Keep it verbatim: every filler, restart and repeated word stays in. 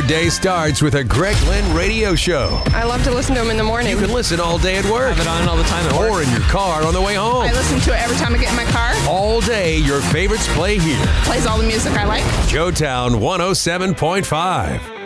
day starts with a Greg Lynn radio show. I love to listen to him in the morning. You can listen all day at work. Have it on all the time at work. Or in your car on the way home. I listen to it every time I get in my car. All day, your favorites play here. Plays all the music I like. Joetown one oh seven point five.